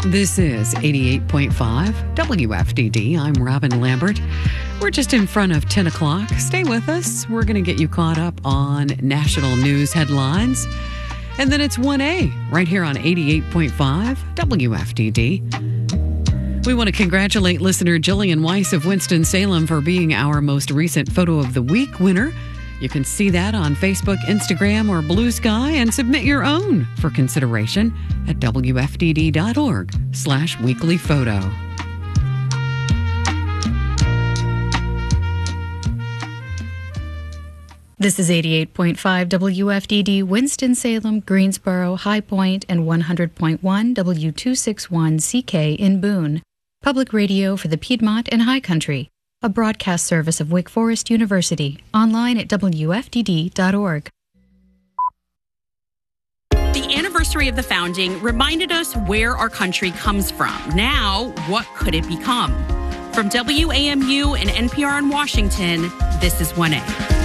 This is 88.5 WFDD. I'm Robin Lambert. We're just in front of 10 o'clock. Stay with us. We're going to get you caught up on national news headlines. And then it's 1A right here on 88.5 WFDD. We want to congratulate listener Jillian Weiss of Winston-Salem for being our most recent Photo of the Week winner. You can see that on Facebook, Instagram, or Blue Sky and submit your own for consideration at wfdd.org/weeklyphoto. This is 88.5 WFDD, Winston-Salem, Greensboro, High Point, and 100.1 W261CK in Boone. Public radio for the Piedmont and High Country. A broadcast service of Wake Forest University. Online at wfdd.org. The anniversary of the founding reminded us where our country comes from. Now, what could it become? From WAMU and NPR in Washington, this is 1A.